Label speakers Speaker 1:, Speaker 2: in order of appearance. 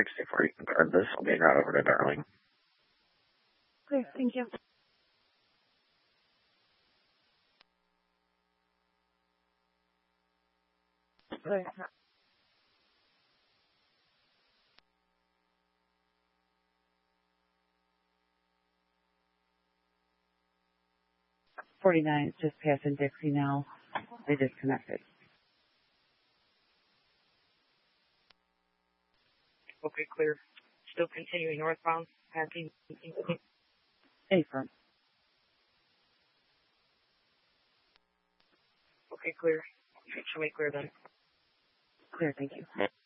Speaker 1: 64. You can guard this. I'll be en route over to Darling.
Speaker 2: Clear, thank you. Clear. 49 is just passing Dixie now. They disconnected.
Speaker 3: Okay, clear. Still continuing northbound, passing.
Speaker 2: Affirm.
Speaker 3: Okay, clear. Show me clear then.
Speaker 2: Clear, thank you.